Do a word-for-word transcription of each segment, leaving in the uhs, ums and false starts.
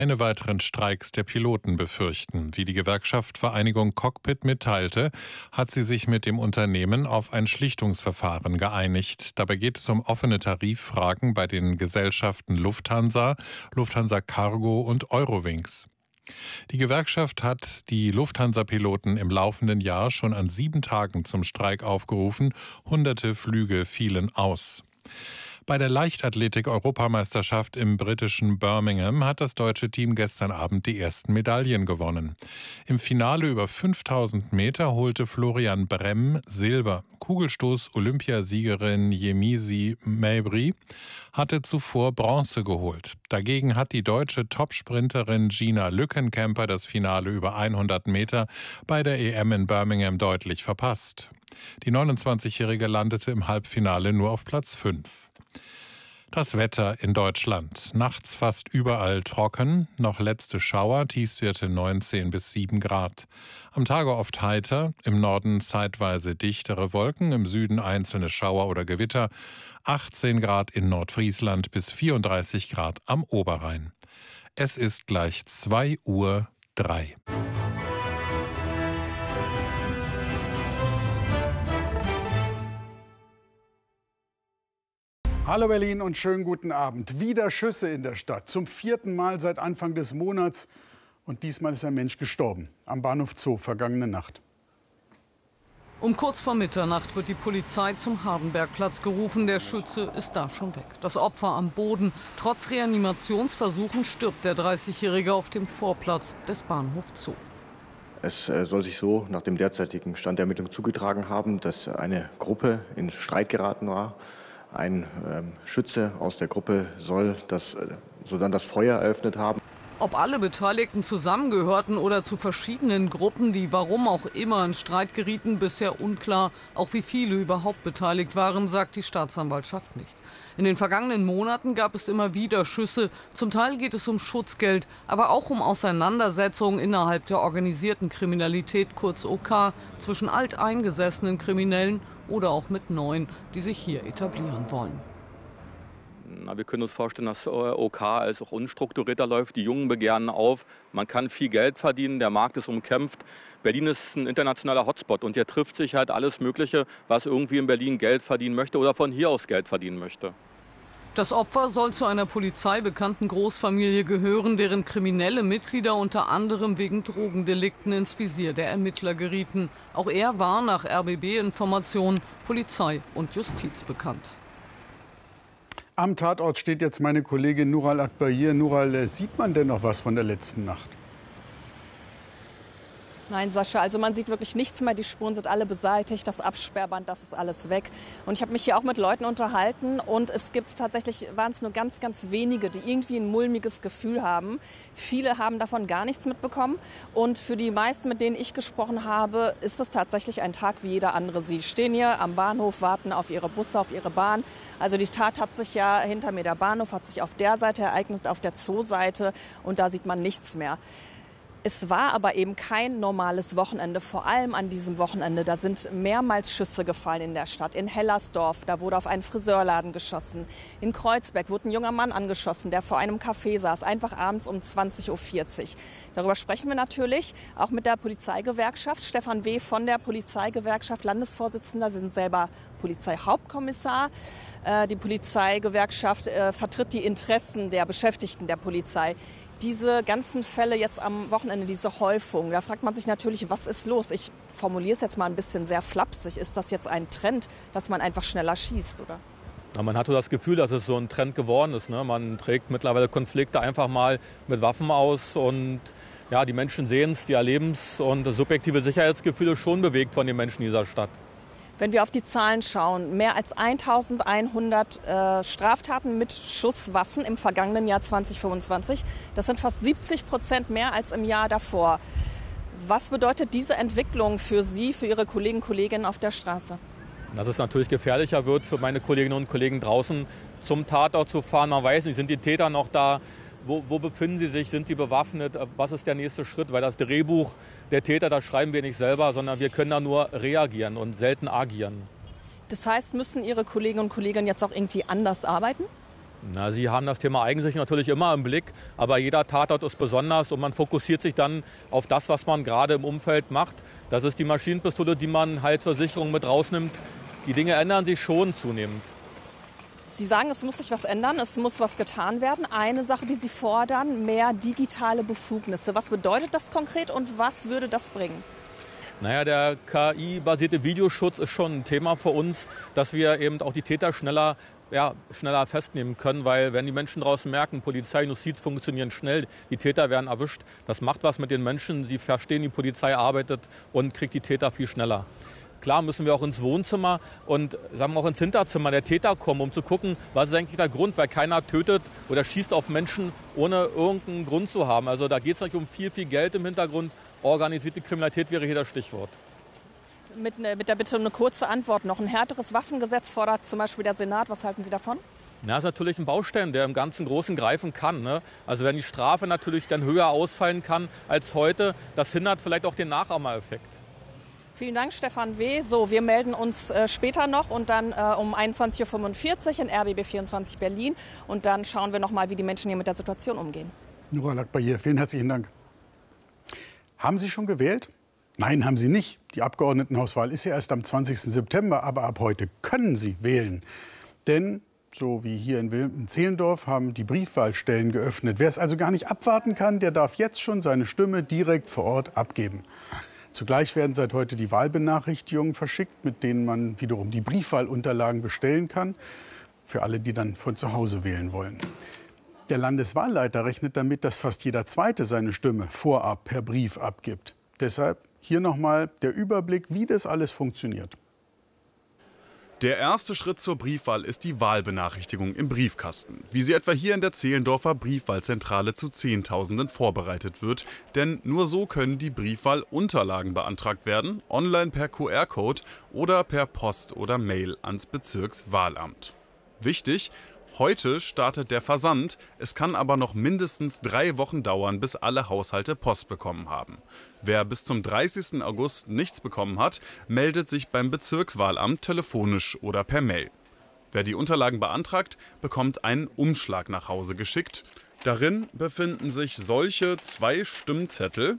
Keine weiteren Streiks der Piloten befürchten. Wie die Gewerkschaft Vereinigung Cockpit mitteilte, hat sie sich mit dem Unternehmen auf ein Schlichtungsverfahren geeinigt. Dabei geht es um offene Tariffragen bei den Gesellschaften Lufthansa, Lufthansa Cargo und Eurowings. Die Gewerkschaft hat die Lufthansa-Piloten im laufenden Jahr schon an sieben Tagen zum Streik aufgerufen. Hunderte Flüge fielen aus. Bei der Leichtathletik-Europameisterschaft im britischen Birmingham hat das deutsche Team gestern Abend die ersten Medaillen gewonnen. Im Finale über fünftausend Meter holte Florian Bremm Silber. Kugelstoß-Olympiasiegerin Yemisi Maibry hatte zuvor Bronze geholt. Dagegen hat die deutsche Topsprinterin Gina Lückenkämper das Finale über hundert Meter bei der E M in Birmingham deutlich verpasst. Die neunundzwanzigjährige landete im Halbfinale nur auf Platz fünf. Das Wetter in Deutschland. Nachts fast überall trocken, noch letzte Schauer, Tiefstwerte neunzehn bis sieben Grad. Am Tage oft heiter, im Norden zeitweise dichtere Wolken, im Süden einzelne Schauer oder Gewitter, achtzehn Grad in Nordfriesland bis vierunddreißig Grad am Oberrhein. Es ist gleich zwei Uhr drei. Hallo Berlin und schönen guten Abend. Wieder Schüsse in der Stadt. Zum vierten Mal seit Anfang des Monats. Und diesmal ist ein Mensch gestorben. Am Bahnhof Zoo vergangene Nacht. Um kurz vor Mitternacht wird die Polizei zum Hardenbergplatz gerufen. Der Schütze ist da schon weg. Das Opfer am Boden. Trotz Reanimationsversuchen stirbt der dreißigjährige auf dem Vorplatz des Bahnhof Zoo. Es soll sich so nach dem derzeitigen Stand der Ermittlung zugetragen haben, dass eine Gruppe in Streit geraten war. Ein ähm, Schütze aus der Gruppe soll das, äh, sodann das Feuer eröffnet haben. Ob alle Beteiligten zusammengehörten oder zu verschiedenen Gruppen, die warum auch immer in Streit gerieten, bisher unklar. Auch wie viele überhaupt beteiligt waren, sagt die Staatsanwaltschaft nicht. In den vergangenen Monaten gab es immer wieder Schüsse. Zum Teil geht es um Schutzgeld, aber auch um Auseinandersetzungen innerhalb der organisierten Kriminalität, kurz O K, zwischen alteingesessenen Kriminellen oder auch mit Neuen, die sich hier etablieren wollen. Na, wir können uns vorstellen, dass O K als auch unstrukturierter läuft. Die Jungen begehren auf. Man kann viel Geld verdienen. Der Markt ist umkämpft. Berlin ist ein internationaler Hotspot und hier trifft sich halt alles Mögliche, was irgendwie in Berlin Geld verdienen möchte oder von hier aus Geld verdienen möchte. Das Opfer soll zu einer polizeibekannten Großfamilie gehören, deren kriminelle Mitglieder unter anderem wegen Drogendelikten ins Visier der Ermittler gerieten. Auch er war nach R B B-Informationen Polizei und Justiz bekannt. Am Tatort steht jetzt meine Kollegin Nural Akbayir. Nural, sieht man denn noch was von der letzten Nacht? Nein, Sascha, also man sieht wirklich nichts mehr. Die Spuren sind alle beseitigt, das Absperrband, das ist alles weg. Und ich habe mich hier auch mit Leuten unterhalten und es gibt tatsächlich, waren es nur ganz, ganz wenige, die irgendwie ein mulmiges Gefühl haben. Viele haben davon gar nichts mitbekommen und für die meisten, mit denen ich gesprochen habe, ist es tatsächlich ein Tag wie jeder andere. Sie stehen hier am Bahnhof, warten auf ihre Busse, auf ihre Bahn. Also die Tat hat sich ja hinter mir, der Bahnhof hat sich auf der Seite ereignet, auf der Zoo-Seite und da sieht man nichts mehr. Es war aber eben kein normales Wochenende, vor allem an diesem Wochenende. Da sind mehrmals Schüsse gefallen in der Stadt. In Hellersdorf, da wurde auf einen Friseurladen geschossen. In Kreuzberg wurde ein junger Mann angeschossen, der vor einem Café saß, einfach abends um zwanzig Uhr vierzig. Darüber sprechen wir natürlich auch mit der Polizeigewerkschaft. Stefan W. von der Polizeigewerkschaft, Landesvorsitzender, Sie sind selber Polizeihauptkommissar. Die Polizeigewerkschaft vertritt die Interessen der Beschäftigten der Polizei. Diese ganzen Fälle jetzt am Wochenende, diese Häufung, da fragt man sich natürlich, was ist los? Ich formuliere es jetzt mal ein bisschen sehr flapsig. Ist das jetzt ein Trend, dass man einfach schneller schießt, oder? Ja, man hatte das Gefühl, dass es so ein Trend geworden ist. Ne? Man trägt mittlerweile Konflikte einfach mal mit Waffen aus und ja, die Menschen sehen es, die erleben es und das subjektive Sicherheitsgefühl ist schon bewegt von den Menschen dieser Stadt. Wenn wir auf die Zahlen schauen, mehr als eintausendeinhundert äh, Straftaten mit Schusswaffen im vergangenen Jahr zweitausendfünfundzwanzig. Das sind fast siebzig Prozent mehr als im Jahr davor. Was bedeutet diese Entwicklung für Sie, für Ihre Kollegen und Kolleginnen auf der Straße? Dass es natürlich gefährlicher wird für meine Kolleginnen und Kollegen draußen zum Tatort zu fahren. Man weiß nicht, sind die Täter noch da? Wo, wo befinden sie sich? Sind sie bewaffnet? Was ist der nächste Schritt? Weil das Drehbuch der Täter, das schreiben wir nicht selber, sondern wir können da nur reagieren und selten agieren. Das heißt, müssen Ihre Kolleginnen und Kollegen jetzt auch irgendwie anders arbeiten? Na, Sie haben das Thema Eigensicht natürlich immer im Blick, aber jeder Tatort ist besonders und man fokussiert sich dann auf das, was man gerade im Umfeld macht. Das ist die Maschinenpistole, die man halt zur Sicherung mit rausnimmt. Die Dinge ändern sich schon zunehmend. Sie sagen, es muss sich was ändern, es muss was getan werden. Eine Sache, die Sie fordern, mehr digitale Befugnisse. Was bedeutet das konkret und was würde das bringen? Naja, der K I-basierte Videoschutz ist schon ein Thema für uns, dass wir eben auch die Täter schneller, ja, schneller festnehmen können, weil wenn die Menschen draußen merken, Polizei, Justiz funktionieren schnell, die Täter werden erwischt, das macht was mit den Menschen, sie verstehen, die Polizei arbeitet und kriegt die Täter viel schneller. Klar müssen wir auch ins Wohnzimmer und sagen wir auch ins Hinterzimmer der Täter kommen, um zu gucken, was ist eigentlich der Grund, weil keiner tötet oder schießt auf Menschen, ohne irgendeinen Grund zu haben. Also da geht es nicht um viel, viel Geld im Hintergrund. Organisierte Kriminalität wäre hier das Stichwort. Mit, ne, mit der Bitte um eine kurze Antwort noch. Ein härteres Waffengesetz fordert zum Beispiel der Senat. Was halten Sie davon? Ja, das ist natürlich ein Baustein, der im ganzen Großen greifen kann. Ne? Also wenn die Strafe natürlich dann höher ausfallen kann als heute, das hindert vielleicht auch den Nachahmereffekt. Vielen Dank, Stefan W. So, wir melden uns äh, später noch und dann äh, um einundzwanzig Uhr fünfundvierzig in R B B vierundzwanzig Berlin. Und dann schauen wir noch mal, wie die Menschen hier mit der Situation umgehen. Nura Lakbayir, vielen herzlichen Dank. Haben Sie schon gewählt? Nein, haben Sie nicht. Die Abgeordnetenhauswahl ist ja erst am zwanzigsten September, aber ab heute können Sie wählen. Denn, so wie hier in Zehlendorf, haben die Briefwahlstellen geöffnet. Wer es also gar nicht abwarten kann, der darf jetzt schon seine Stimme direkt vor Ort abgeben. Zugleich werden seit heute die Wahlbenachrichtigungen verschickt, mit denen man wiederum die Briefwahlunterlagen bestellen kann, für alle, die dann von zu Hause wählen wollen. Der Landeswahlleiter rechnet damit, dass fast jeder Zweite seine Stimme vorab per Brief abgibt. Deshalb hier nochmal der Überblick, wie das alles funktioniert. Der erste Schritt zur Briefwahl ist die Wahlbenachrichtigung im Briefkasten, wie sie etwa hier in der Zehlendorfer Briefwahlzentrale zu Zehntausenden vorbereitet wird. Denn nur so können die Briefwahlunterlagen beantragt werden, online per Q R-Code oder per Post oder Mail ans Bezirkswahlamt. Wichtig: Heute startet der Versand, es kann aber noch mindestens drei Wochen dauern, bis alle Haushalte Post bekommen haben. Wer bis zum dreißigsten August nichts bekommen hat, meldet sich beim Bezirkswahlamt telefonisch oder per Mail. Wer die Unterlagen beantragt, bekommt einen Umschlag nach Hause geschickt. Darin befinden sich solche zwei Stimmzettel,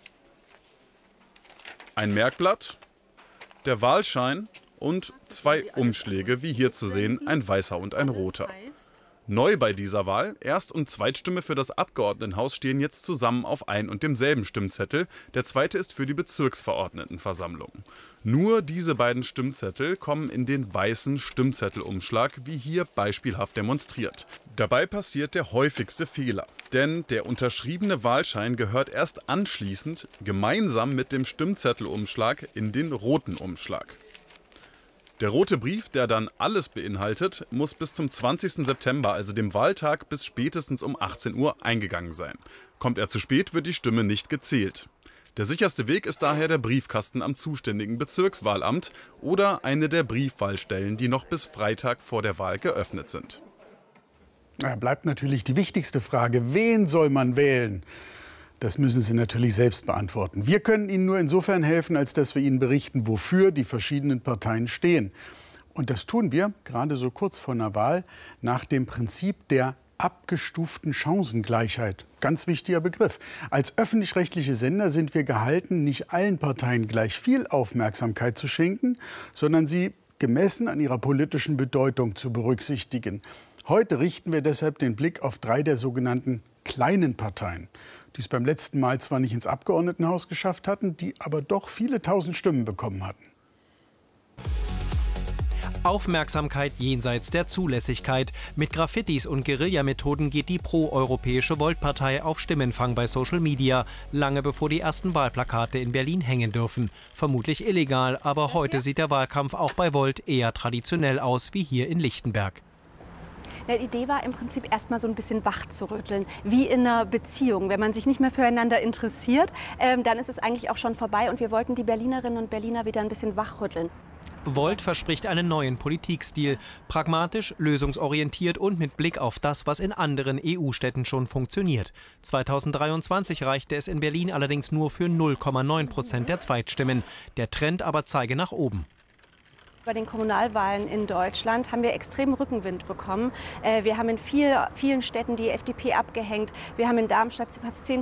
ein Merkblatt, der Wahlschein und zwei Umschläge, wie hier zu sehen, ein weißer und ein roter. Neu bei dieser Wahl: Erst- und Zweitstimme für das Abgeordnetenhaus stehen jetzt zusammen auf ein und demselben Stimmzettel. Der zweite ist für die Bezirksverordnetenversammlung. Nur diese beiden Stimmzettel kommen in den weißen Stimmzettelumschlag, wie hier beispielhaft demonstriert. Dabei passiert der häufigste Fehler, denn der unterschriebene Wahlschein gehört erst anschließend gemeinsam mit dem Stimmzettelumschlag in den roten Umschlag. Der rote Brief, der dann alles beinhaltet, muss bis zum zwanzigsten September, also dem Wahltag, bis spätestens um achtzehn Uhr eingegangen sein. Kommt er zu spät, wird die Stimme nicht gezählt. Der sicherste Weg ist daher der Briefkasten am zuständigen Bezirkswahlamt oder eine der Briefwahlstellen, die noch bis Freitag vor der Wahl geöffnet sind. Da bleibt natürlich die wichtigste Frage: Wen soll man wählen? Das müssen Sie natürlich selbst beantworten. Wir können Ihnen nur insofern helfen, als dass wir Ihnen berichten, wofür die verschiedenen Parteien stehen. Und das tun wir, gerade so kurz vor einer Wahl, nach dem Prinzip der abgestuften Chancengleichheit. Ganz wichtiger Begriff. Als öffentlich-rechtliche Sender sind wir gehalten, nicht allen Parteien gleich viel Aufmerksamkeit zu schenken, sondern sie gemessen an ihrer politischen Bedeutung zu berücksichtigen. Heute richten wir deshalb den Blick auf drei der sogenannten kleinen Parteien, die es beim letzten Mal zwar nicht ins Abgeordnetenhaus geschafft hatten, die aber doch viele tausend Stimmen bekommen hatten. Aufmerksamkeit jenseits der Zulässigkeit. Mit Graffitis und Guerillamethoden geht die pro-europäische Volt-Partei auf Stimmenfang bei Social Media, lange bevor die ersten Wahlplakate in Berlin hängen dürfen. Vermutlich illegal, aber heute sieht der Wahlkampf auch bei Volt eher traditionell aus, wie hier in Lichtenberg. Die Idee war im Prinzip erstmal so ein bisschen wach zu rütteln, wie in einer Beziehung. Wenn man sich nicht mehr füreinander interessiert, ähm, dann ist es eigentlich auch schon vorbei. Und wir wollten die Berlinerinnen und Berliner wieder ein bisschen wachrütteln. Volt verspricht einen neuen Politikstil. Pragmatisch, lösungsorientiert und mit Blick auf das, was in anderen E U-Städten schon funktioniert. zweitausenddreiundzwanzig reichte es in Berlin allerdings nur für null Komma neun Prozent der Zweitstimmen. Der Trend aber zeige nach oben. Bei den Kommunalwahlen in Deutschland haben wir extremen Rückenwind bekommen. Wir haben in viel, vielen Städten die F D P abgehängt. Wir haben in Darmstadt fast zehn